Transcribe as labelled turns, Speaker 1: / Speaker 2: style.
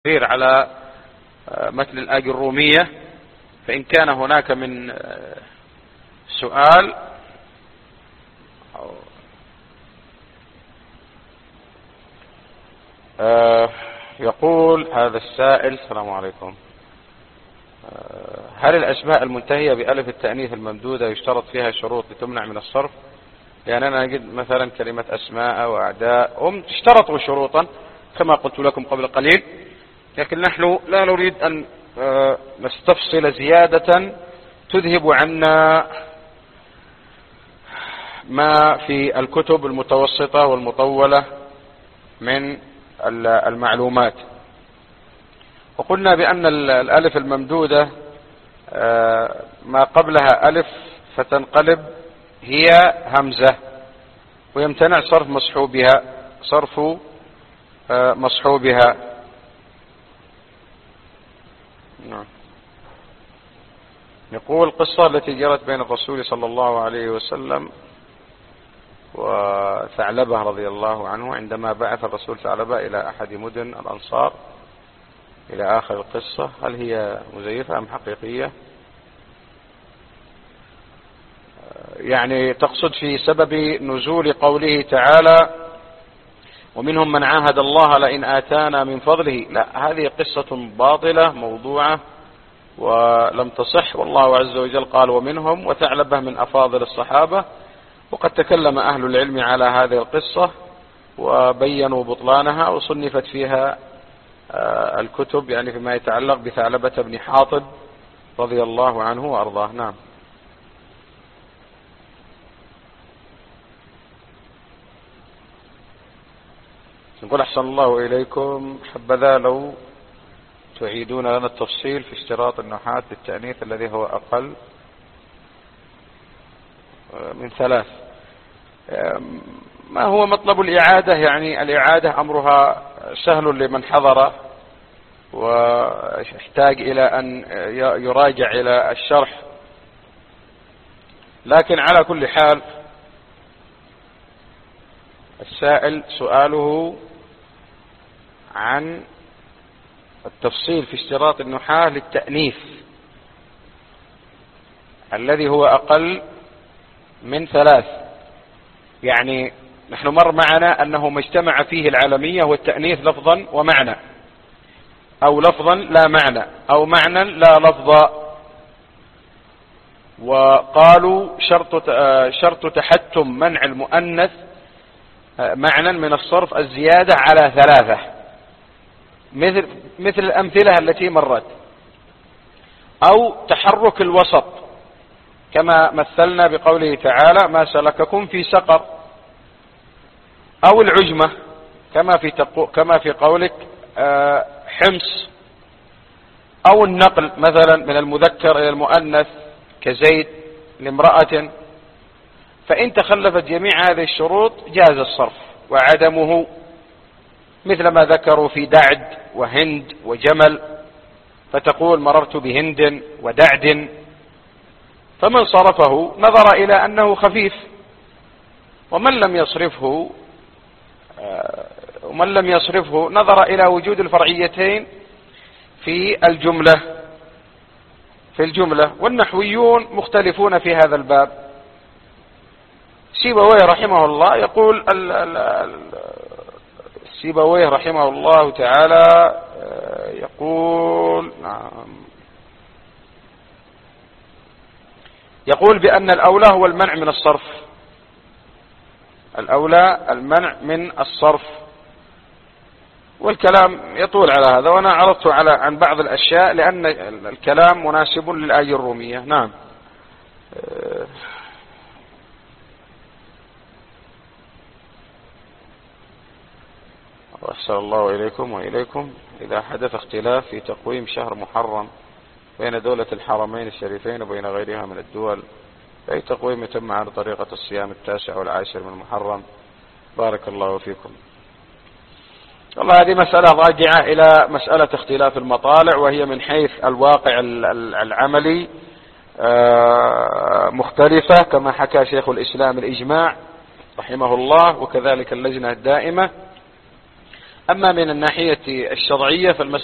Speaker 1: على مثل الآج الرومية، فإن كان هناك من سؤال يقول هذا السائل: السلام عليكم، هل الأسماء المنتهية بألف التأنيث الممدودة يشترط فيها شروط لتمنع من الصرف؟ لأننا نجد مثلا كلمة أسماء وأعداء هم اشترطوا شروطا كما قلت لكم قبل قليل، لكن نحن لا نريد أن نستفصل زيادة تذهب عنا ما في الكتب المتوسطة والمطولة من المعلومات. وقلنا بأن الألف الممدودة ما قبلها ألف فتنقلب هي همزة، ويمتنع صرف مصحوبها. يقول: القصة التي جرت بين الرسول صلى الله عليه وسلم وثعلبة رضي الله عنه عندما بعث الرسول ثعلبة إلى أحد مدن الأنصار إلى آخر القصة، هل هي مزيفة أم حقيقية؟ يعني تقصد في سبب نزول قوله تعالى: ومنهم من عاهد الله لئن آتانا من فضله. لا، هذه قصة باطلة موضوعة ولم تصح، والله عز وجل قال: ومنهم، وثعلبة من أفاضل الصحابة. وقد تكلم أهل العلم على هذه القصة وبينوا بطلانها، وصنفت فيها الكتب يعني فيما يتعلق بثعلبة بن حاطب رضي الله عنه وأرضاه. نعم. نقول: أحسن الله إليكم، حبذا لو تعيدون لنا التفصيل في اشتراط النحاة للتأنيث الذي هو أقل من 3. ما هو مطلب الإعادة؟ يعني الإعادة أمرها سهل لمن حضر ويحتاج إلى أن يراجع إلى الشرح، لكن على كل حال السائل سؤاله عن التفصيل في اشتراط النحاة للتأنيث الذي هو أقل من 3. يعني نحن مر معنا أنه ما اجتمع فيه العالمية والتأنيث لفظا ومعنى، أو لفظا لا معنى، أو معنى لا لفظا. وقالوا شرط تحتم منع المؤنث معنى من الصرف الزيادة على 3، مثل الأمثلة التي مرت، أو تحرك الوسط كما مثلنا بقوله تعالى: ما سلككم في سقر، أو العجمة كما في قولك حمص، أو النقل مثلا من المذكر إلى المؤنث كزيد لامرأة. فإن تخلفت جميع هذه الشروط جاز الصرف وعدمه، مثل ما ذكروا في دعد وهند وجمل، فتقول: مررت بهند ودعد. فمن صرفه نظر إلى أنه خفيف، ومن لم يصرفه نظر إلى وجود الفرعيتين في الجملة. والنحويون مختلفون في هذا الباب. سيبويه رحمه الله يقول سيبويه رحمه الله تعالى يقول يقول بأن الأولى هو المنع من الصرف، الأولى المنع من الصرف. والكلام يطول على هذا، وأنا عرضت عن بعض الأشياء لأن الكلام مناسب للآية الرومية. نعم. وأحسن الله إليكم وإليكم. إذا حدث اختلاف في تقويم شهر محرم بين دولة الحرمين الشريفين وبين غيرها من الدول، أي تقويم يتم على طريقة الصيام 9 والعاشر من محرم؟ بارك الله فيكم. والله هذه مسألة راجعة إلى مسألة اختلاف المطالع، وهي من حيث الواقع العملي مختلفة، كما حكى شيخ الإسلام الإجماع رحمه الله، وكذلك اللجنة الدائمة. أما من الناحية الشرعية فالمسألة